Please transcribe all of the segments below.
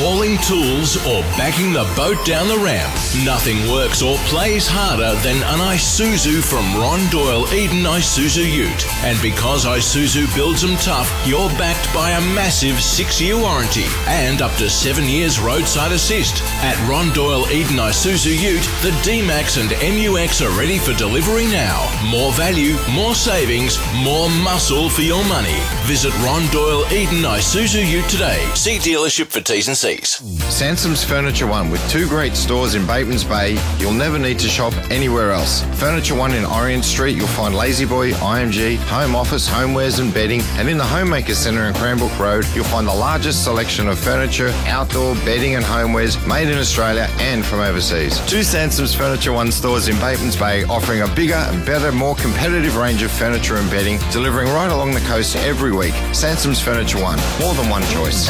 hauling tools, or backing the boat down the ramp, nothing works or plays harder than an Isuzu from Ron Doyle Eden Isuzu Ute. And because Isuzu builds them tough, you're backed by a massive 6-year warranty and up to 7 years roadside assist. At Ron Doyle Eden Isuzu Ute, the D-Max and MUX are ready for delivery now. More value, more savings, more muscle for your money. Visit Ron Doyle Eden Isuzu Ute today. See dealership for T's and C's. Sansom's Furniture One, with 2 great stores in Batemans Bay, you'll never need to shop anywhere else. Furniture One in Orient Street, you'll find Lazy Boy, IMG, home office, homewares and bedding, and in the Homemaker Centre in Cranbrook Road, you'll find the largest selection of furniture, outdoor bedding and homewares made in Australia and from overseas. 2 Sansom's Furniture One stores in Batemans Bay, offering a bigger and better, more competitive range of furniture and bedding, delivering right along the coast every week. Sansom's Furniture One, more than one choice.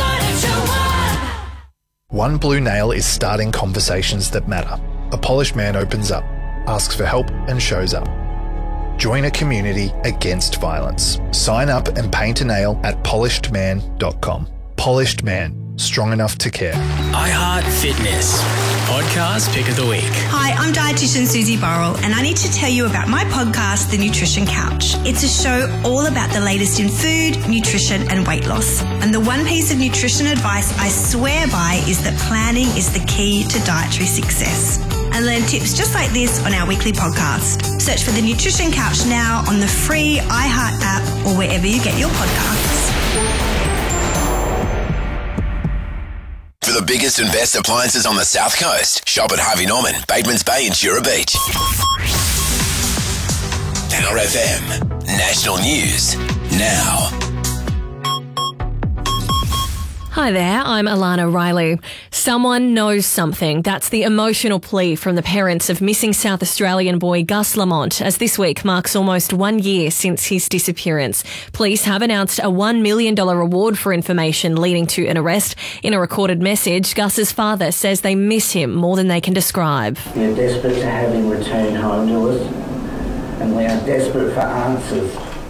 One Blue Nail is starting conversations that matter. A polished man opens up, asks for help and shows up. Join a community against violence. Sign up and paint a nail at polishedman.com. Polished Man, strong enough to care. iHeart Fitness, podcast pick of the week. Hi, I'm dietitian Susie Burrell, and I need to tell you about my podcast, The Nutrition Couch. It's a show all about the latest in food, nutrition and weight loss. And the one piece of nutrition advice I swear by is that planning is the key to dietary success. And learn tips just like this on our weekly podcast. Search for The Nutrition Couch now on the free iHeart app or wherever you get your podcasts. For the biggest and best appliances on the South Coast, shop at Harvey Norman, Batemans Bay and Jura Beach. Power FM, national news, now. Hi there, I'm Alana Riley. Someone knows something. That's the emotional plea from the parents of missing South Australian boy Gus Lamont, as this week marks almost 1 year since his disappearance. Police have announced a $1 million reward for information leading to an arrest. In a recorded message, Gus's father says they miss him more than they can describe. We are desperate to have him return home to us, and we are desperate for answers.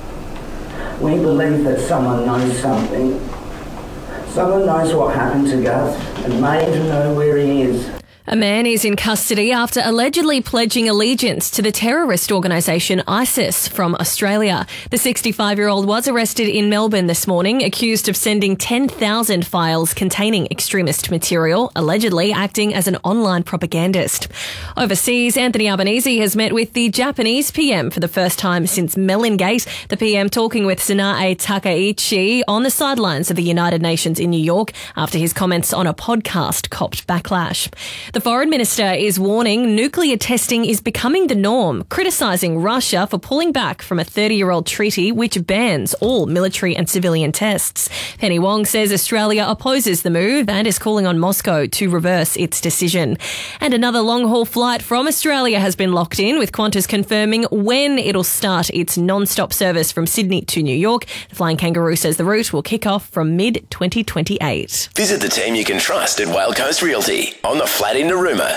We believe that someone knows something. Someone knows what happened to Gus and may even know where he is. A man is in custody after allegedly pledging allegiance to the terrorist organisation ISIS from Australia. The 65-year-old was arrested in Melbourne this morning, accused of sending 10,000 files containing extremist material, allegedly acting as an online propagandist. Overseas, Anthony Albanese has met with the Japanese PM for the first time since Mellingate. The PM talking with Sanae Takaichi on the sidelines of the United Nations in New York after his comments on a podcast copped backlash. The foreign minister is warning nuclear testing is becoming the norm, criticising Russia for pulling back from a 30-year-old treaty which bans all military and civilian tests. Penny Wong says Australia opposes the move and is calling on Moscow to reverse its decision. And another long-haul flight from Australia has been locked in, with Qantas confirming when it'll start its non-stop service from Sydney to New York. The Flying Kangaroo says the route will kick off from mid-2028. Visit the team you can trust at Whale Coast Realty on the flat in Narooma.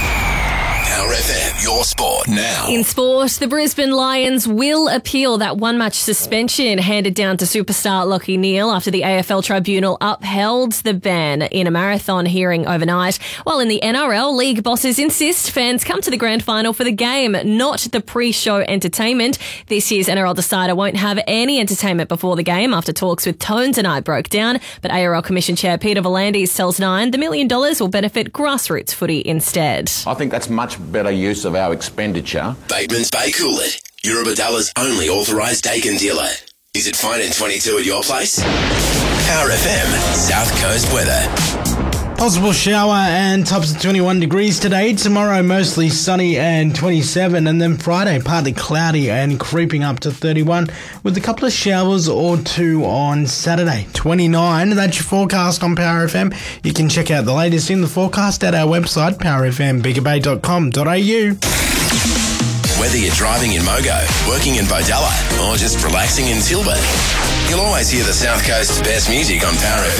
Power FM, your sport now. In sport, the Brisbane Lions will appeal that one-match suspension handed down to superstar Lachie Neale after the AFL Tribunal upheld the ban in a marathon hearing overnight. While in the NRL, league bosses insist fans come to the grand final for the game, not the pre-show entertainment. This year's NRL decider won't have any entertainment before the game after talks with Tones and I broke down. But ARL Commission Chair Peter V'landys tells Nine the $1 million will benefit grassroots footy instead. I think that's much better use of our expenditure. Batemans Bay Coolett, Eurobadalla's only authorised Dakin dealer. Is it fine and 22 at your place? Power FM, South Coast weather. Possible shower and tops of 21 degrees today. Tomorrow mostly sunny and 27, and then Friday partly cloudy and creeping up to 31 with a couple of showers or two on Saturday. 29, that's your forecast on Power FM. You can check out the latest in the forecast at our website, powerfmbigabay.com.au. Whether you're driving in Mogo, working in Bodella, or just relaxing in Tilburg, you'll always hear the South Coast's best music on Power FM.